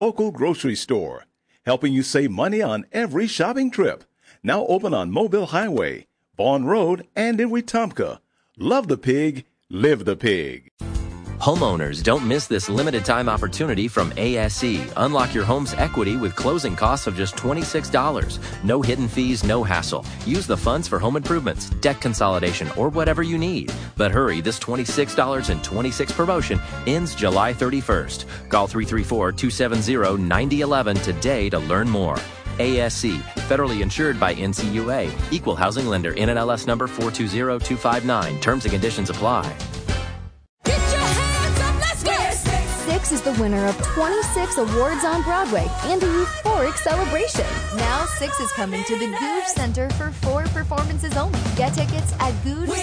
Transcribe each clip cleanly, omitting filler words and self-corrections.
Local grocery store, helping you save money on every shopping trip. Now open on Mobile Highway, Vaughn Road, and in Wetumpka. Love the pig, live the pig. Homeowners, don't miss this limited time opportunity from ASE. Unlock your home's equity with closing costs of just $26. No hidden fees, no hassle. Use the funds for home improvements, debt consolidation, or whatever you need. But hurry, this $26.26 promotion ends July 31st. Call 334-270-9011 today to learn more. ASC, federally insured by NCUA. Equal housing lender. NMLS number 420259. Terms and conditions apply. Six is the winner of 26 awards on Broadway and a euphoric celebration. Now Six is coming to the Gogue Center for 4 performances only. Get tickets at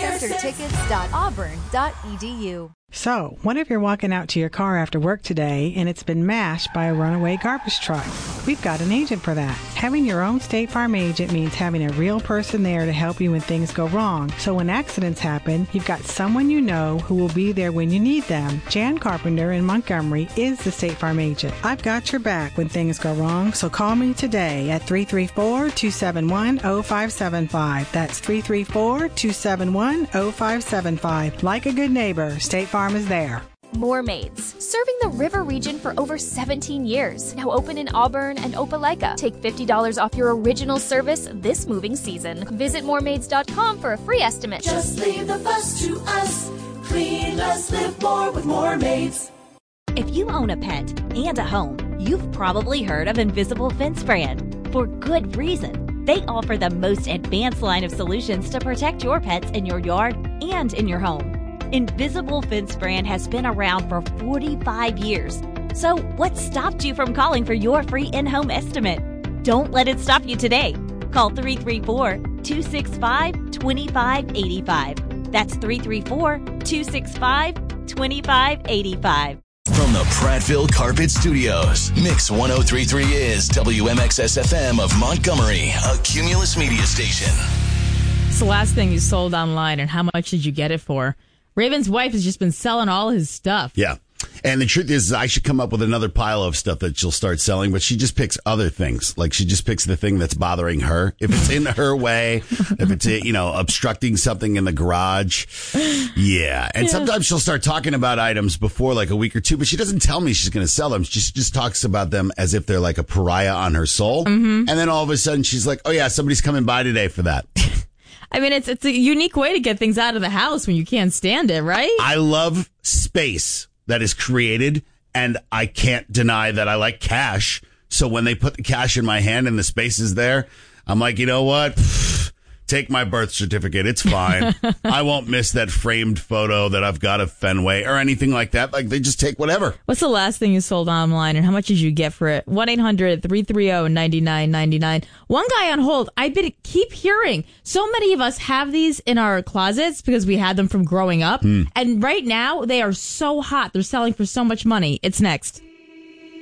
GougeCenterTickets.auburn.edu. So, what if you're walking out to your car after work today and it's been mashed by a runaway garbage truck? We've got an agent for that. Having your own State Farm agent means having a real person there to help you when things go wrong. So when accidents happen, you've got someone you know who will be there when you need them. Jan Carpenter in Montgomery is the State Farm agent. I've got your back when things go wrong, so call me today at 334-271-0575. That's 334-271-0575. Like a good neighbor, State Farm is there. More Maids, serving the river region for over 17 years. Now open in Auburn and Opelika. Take $50 off your original service this moving season. Visit moremaids.com for a free estimate. Just leave the fuss to us. Clean less, live more with More Maids. If you own a pet and a home, you've probably heard of Invisible Fence Brand. For good reason. They offer the most advanced line of solutions to protect your pets in your yard and in your home. Invisible Fence Brand has been around for 45 years. So what stopped you from calling for your free in-home estimate? Don't let it stop you today. Call 334-265-2585. That's 334-265-2585. From the Prattville Carpet Studios, Mix 103.3 is WMXS-FM of Montgomery, a Cumulus media station. It's the last thing you sold online, and how much did you get it for? Raven's wife has just been selling all his stuff. Yeah. And the truth is, I should come up with another pile of stuff that she'll start selling, but she just picks other things. Like, she just picks the thing that's bothering her. If it's in her way, if it's, obstructing something in the garage. Yeah. And sometimes she'll start talking about items before like a week or two, but she doesn't tell me she's going to sell them. She just talks about them as if they're like a pariah on her soul. Mm-hmm. And then all of a sudden she's like, oh yeah, somebody's coming by today for that. I mean, it's a unique way to get things out of the house when you can't stand it, right? I love space that is created, and I can't deny that I like cash. So when they put the cash in my hand and the space is there, I'm like, you know what? Take my birth certificate. It's fine. I won't miss that framed photo that I've got of Fenway or anything like that. Like, they just take whatever. What's the last thing you sold online, and how much did you get for it? 1-800-330-9999. One guy on hold. I keep hearing so many of us have these in our closets because we had them from growing up. And right now, they are so hot. They're selling for so much money. It's next.